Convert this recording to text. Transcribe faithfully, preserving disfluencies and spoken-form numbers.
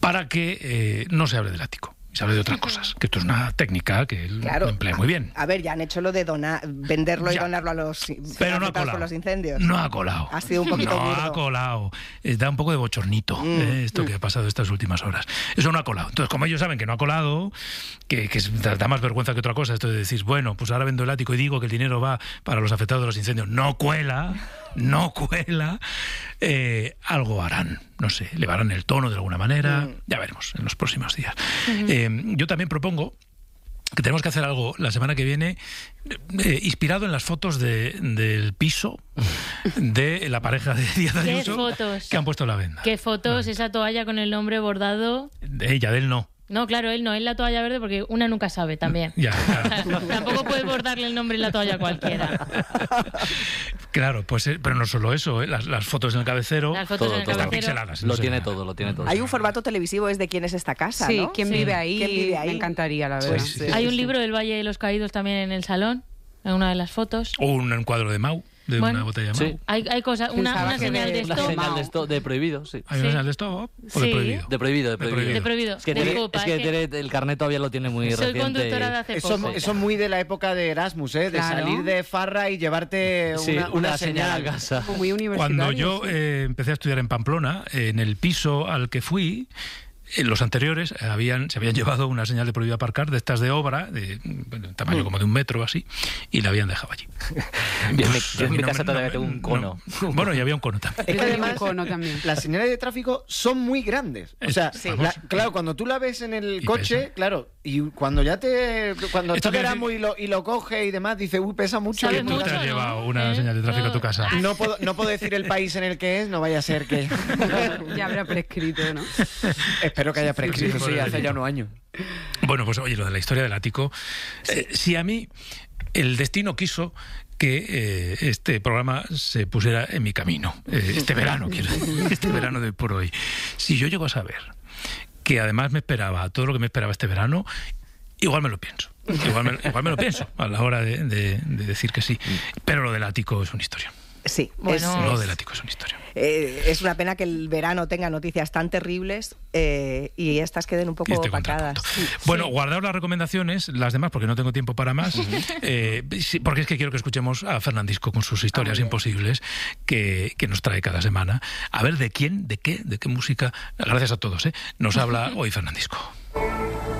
para que eh, no se hable del ático. Y se hable de otras cosas, que esto es una técnica que él claro, emplea muy bien. A ver, ya han hecho lo de donar, venderlo ya. y donarlo a los Pero no ha afectados colado. por los incendios. No ha colado. Ha sido un poquito No burdo. ha colado. Eh, Da un poco de bochornito Mm. eh, esto que ha pasado estas últimas horas. Eso no ha colado. Entonces, como ellos saben que no ha colado, que, que es- da más vergüenza que otra cosa, esto de decir, bueno, pues ahora vendo el ático y digo que el dinero va para los afectados de los incendios. No cuela, no cuela. Eh, algo harán. No sé, elevarán el tono de alguna manera. Mm. Ya veremos en los próximos días. Eh, yo también propongo que tenemos que hacer algo la semana que viene eh, inspirado en las fotos de, del piso de la pareja de Díaz ¿Qué Ayuso fotos? que han puesto la venda. ¿Qué fotos? Esa toalla con el nombre bordado. De ella, de él no. No, claro, él no, él la toalla verde porque una nunca sabe también. Ya, claro. Tampoco puedes bordarle el nombre en la toalla a cualquiera. Claro, pues, eh, pero no solo eso, eh, las, las fotos en el cabecero Las fotos Todo, en el todo. están cabecero. pixeladas. Lo no sé tiene nada. todo, lo tiene todo. Hay un formato televisivo, es de quién es esta casa, Sí, ¿no? ¿quién Sí. vive ahí? ¿Quién vive ahí? Me encantaría, la verdad. Pues sí. Hay un libro del Valle de los Caídos también en el salón, en una de las fotos. O un encuadro de Mau, de Bueno. una botella de Mau. Sí. Hay, hay cosas, una, Pensaba una que señal de- de Una stop. señal de, esto, de prohibido, sí. ¿Hay una Sí. señal de stop o Sí. de prohibido? De prohibido, de prohibido. De prohibido. Es que De Tere, copa, es que es que- Tere el carnet todavía lo tiene muy Soy reciente. conductora de hace Eso, poco. eso muy de la época de Erasmus, ¿eh? De Claro. salir de farra y llevarte Sí, una, una señal. a casa. Muy universitario. Cuando yo sí. eh, empecé a estudiar en Pamplona, en el piso al que fui, en los anteriores eh, habían, se habían llevado una señal de prohibido aparcar de estas de obra, de, bueno, de tamaño como de un metro o así, y la habían dejado allí. Yo en mi- Pues, yo en mi a mí casa me- todavía me- tengo un cono. no. Bueno, y había un cono también. Es Yo que tenía un además cono también. las señales de tráfico son muy grandes. O sea, Sí. la- Vamos. claro, cuando tú la ves en el Y coche, pesa. claro, y cuando ya te... Cuando Esto está quiere Erasmus y lo, y lo coge y demás, dice, uy, pesa mucho. ¿Sabes Y Tú tú- te mucho, has no? llevado una ¿Eh? señal de tráfico a tu No. casa. No puedo, no puedo decir el país en el que es, no vaya a ser que... Ya habrá prescrito, ¿no? Espero que haya prescrito, Sí, sí, por hace el ya unos años. Bueno, pues oye, lo de la historia del ático. Eh, si a mí el destino quiso que eh, este programa se pusiera en mi camino, eh, este verano, quiero decir, este verano de hoy por hoy. Si yo llego a saber que además me esperaba todo lo que me esperaba este verano, igual me lo pienso. Igual me, igual me lo pienso a la hora de, de- de decir que sí. Pero lo del ático es una historia. Sí, Bueno. es, Lo es- del ático es una historia. eh, es una pena que el verano tenga noticias tan terribles eh, y estas queden un Y poco este opacadas. contrapunto. Bueno, guardaos las recomendaciones, las demás, porque no tengo tiempo para más, eh, sí, porque es que quiero que escuchemos a Fernandisco con sus historias bien. imposibles que, que nos trae cada semana. A ver de quién, de qué, de qué música, gracias a todos, ¿eh? Nos habla hoy Fernandisco.